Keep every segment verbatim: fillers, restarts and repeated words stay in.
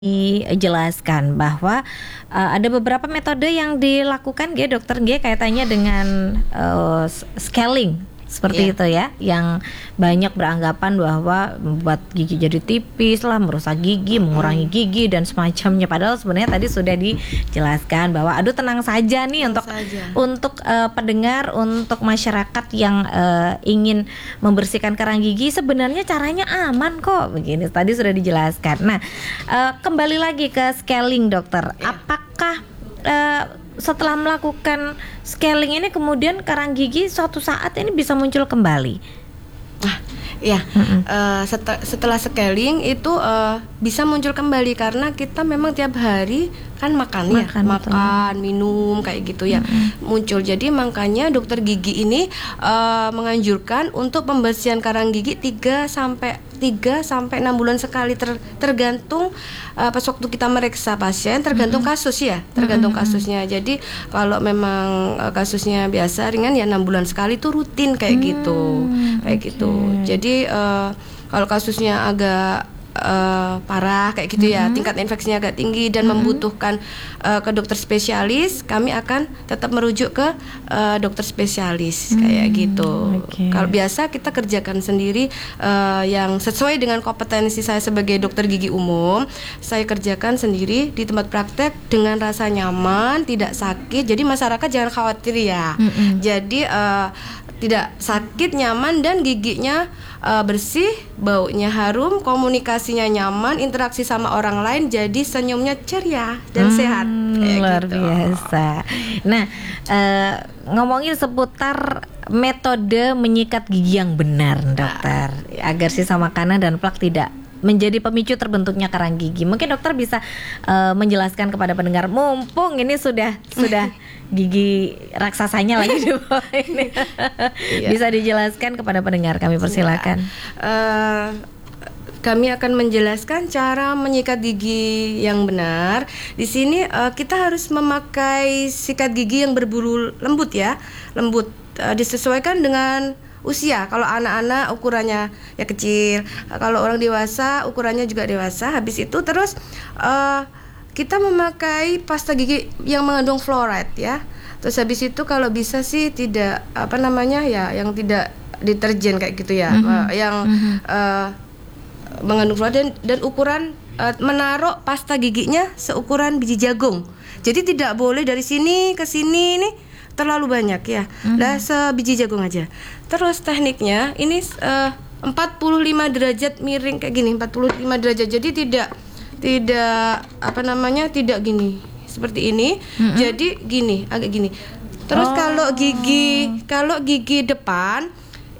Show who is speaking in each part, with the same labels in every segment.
Speaker 1: dijelaskan bahwa uh, ada beberapa metode yang dilakukan ya dokter G kaitannya dengan uh, scaling seperti
Speaker 2: Iya.
Speaker 1: itu ya, yang banyak beranggapan bahwa membuat gigi jadi tipis lah, merusak gigi, mengurangi gigi dan semacamnya. Padahal sebenarnya tadi sudah dijelaskan bahwa aduh tenang saja nih
Speaker 2: Tenang
Speaker 1: untuk
Speaker 2: saja.
Speaker 1: untuk uh, pendengar, untuk masyarakat yang uh, ingin membersihkan kerang gigi, sebenarnya caranya aman kok. Begini tadi sudah dijelaskan. Nah, uh, kembali lagi ke scaling dokter.
Speaker 2: Iya.
Speaker 1: Apakah uh, setelah melakukan scaling ini kemudian kerang gigi suatu saat ini bisa muncul kembali?
Speaker 2: Ah, ya.
Speaker 1: Mm-mm.
Speaker 2: Uh, set- setelah scaling itu uh, bisa muncul kembali karena kita memang tiap hari kan makan, ya,
Speaker 1: Makan,
Speaker 2: makan, minum kayak gitu ya, muncul. Jadi makanya dokter gigi ini uh, menganjurkan untuk pembersihan karang gigi tiga sampai tiga sampai enam bulan sekali, ter- tergantung uh, pas waktu kita meriksa pasien, tergantung kasus ya, tergantung kasusnya. Jadi kalau memang uh, kasusnya biasa ringan ya enam bulan sekali itu rutin kayak gitu. Kayak gitu. Jadi uh, kalau kasusnya agak uh, parah kayak gitu ya, tingkat infeksinya agak tinggi dan membutuhkan uh, ke dokter spesialis, kami akan tetap merujuk ke uh, dokter spesialis kayak gitu.
Speaker 1: oke.
Speaker 2: Kalau biasa kita kerjakan sendiri uh, yang sesuai dengan kompetensi saya sebagai dokter gigi umum, saya kerjakan sendiri di tempat praktek dengan rasa nyaman, tidak sakit. Jadi masyarakat jangan khawatir ya.
Speaker 1: Mm-mm.
Speaker 2: Jadi uh, tidak sakit, nyaman dan giginya uh, bersih, baunya harum, komunikasinya nyaman, interaksi sama orang lain, jadi senyumnya ceria dan
Speaker 1: Hmm,
Speaker 2: sehat. Kayak
Speaker 1: luar
Speaker 2: gitu.
Speaker 1: biasa. Nah, eh, ngomongin seputar metode menyikat gigi yang benar, dokter, agar sisa makanan dan plak tidak menjadi pemicu terbentuknya karang gigi. Mungkin dokter bisa eh, menjelaskan kepada pendengar, mumpung ini sudah sudah gigi raksasanya lagi di bawah ini.
Speaker 2: Iya.
Speaker 1: Bisa dijelaskan kepada pendengar, kami persilakan.
Speaker 2: Eh, kami akan menjelaskan cara menyikat gigi yang benar. Di sini eh, kita harus memakai sikat gigi yang berbulu lembut ya, lembut. Eh, disesuaikan dengan usia. Kalau anak-anak ukurannya ya kecil, kalau orang dewasa ukurannya juga dewasa. Habis itu terus uh, kita memakai pasta gigi yang mengandung fluoride ya. Terus habis itu kalau bisa sih tidak apa namanya ya, yang tidak deterjen kayak gitu ya,
Speaker 1: Mhm.
Speaker 2: uh, yang
Speaker 1: Mhm.
Speaker 2: uh, mengandung fluoride dan, dan ukuran uh, menaruh pasta giginya seukuran biji jagung. Jadi tidak boleh dari sini ke sini nih terlalu banyak ya. Lah sebiji jagung aja. Terus tekniknya ini uh, empat puluh lima derajat miring kayak gini, empat puluh lima derajat. Jadi tidak tidak apa namanya? tidak gini. Seperti ini.
Speaker 1: Mm-mm.
Speaker 2: Jadi gini, agak gini. Terus
Speaker 1: Oh.
Speaker 2: kalau gigi kalau gigi depan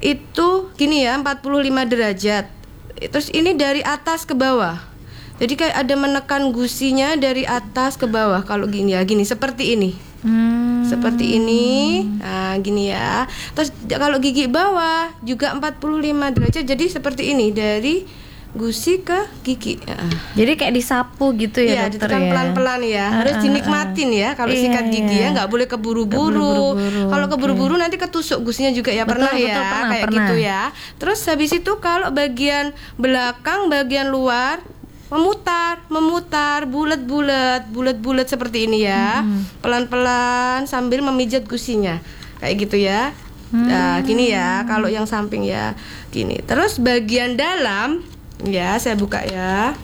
Speaker 2: itu gini ya, empat puluh lima derajat. Terus ini dari atas ke bawah. Jadi kayak ada menekan gusinya dari atas ke bawah. Kalau gini ya, gini seperti ini.
Speaker 1: Hmm.
Speaker 2: Seperti ini. Nah, gini ya. Terus kalau gigi bawah juga empat puluh lima derajat. Jadi seperti ini dari gusi ke gigi. Nah.
Speaker 1: Jadi kayak disapu gitu ya,
Speaker 2: Iya,
Speaker 1: dokter
Speaker 2: ditekan
Speaker 1: ya.
Speaker 2: pelan-pelan ya. Harus
Speaker 1: Ah, ah,
Speaker 2: dinikmatin ya kalau
Speaker 1: Iya,
Speaker 2: sikat gigi
Speaker 1: iya.
Speaker 2: ya, nggak boleh keburu-buru.
Speaker 1: Keburu-buru,
Speaker 2: Kalau
Speaker 1: oke.
Speaker 2: keburu-buru nanti ketusuk gusinya juga ya,
Speaker 1: Betul,
Speaker 2: pernah
Speaker 1: betul,
Speaker 2: ya,
Speaker 1: pernah,
Speaker 2: kayak
Speaker 1: pernah.
Speaker 2: gitu ya. Terus habis itu kalau bagian belakang, bagian luar memutar, memutar, bulat-bulat, bulat-bulat seperti ini ya. Pelan-pelan sambil memijat gusinya. Kayak gitu ya. Nah, gini ya, kalau yang samping ya, gini. Terus bagian dalam ya, saya buka ya.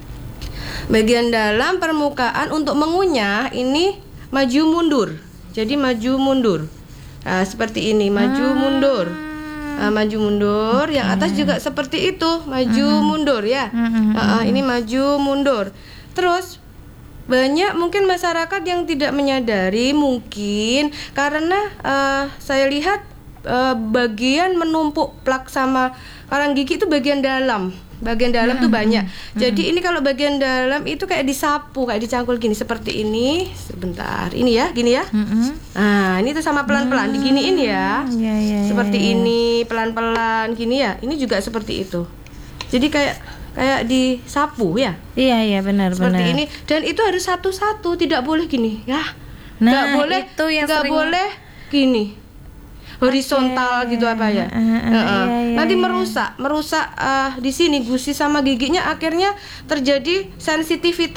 Speaker 2: Bagian dalam permukaan untuk mengunyah ini maju mundur. Jadi maju mundur. Nah, seperti ini, maju mundur. Nah, maju mundur, yang atas juga seperti itu, maju mundur ya.
Speaker 1: Mhm.
Speaker 2: Ah, ah, ini maju mundur. Terus banyak mungkin masyarakat yang tidak menyadari, mungkin karena eh, saya lihat eh, bagian menumpuk plak sama karang gigi itu bagian dalam. Bagian dalam tuh banyak. Jadi ini kalau bagian dalam itu kayak disapu, kayak dicangkul gini seperti ini. Sebentar. Ini ya, gini ya.
Speaker 1: Mm-mm.
Speaker 2: Nah, ini tuh sama pelan-pelan diginiin ya.
Speaker 1: Iya, iya, iya,
Speaker 2: Seperti
Speaker 1: iya.
Speaker 2: ini, pelan-pelan gini ya. Ini juga seperti itu. Jadi kayak kayak disapu ya.
Speaker 1: Iya, iya, benar,
Speaker 2: Seperti
Speaker 1: benar.
Speaker 2: ini, dan itu harus satu-satu, tidak boleh gini ya.
Speaker 1: Nah,
Speaker 2: Nggak boleh
Speaker 1: itu yang
Speaker 2: nggak
Speaker 1: sering-
Speaker 2: boleh gini. horizontal
Speaker 1: okay.
Speaker 2: gitu apa ya.
Speaker 1: Uh, uh,
Speaker 2: uh, uh.
Speaker 1: iya, iya,
Speaker 2: Nanti
Speaker 1: iya.
Speaker 2: merusak, merusak uh, di sini gusi sama giginya, akhirnya terjadi sensitivitas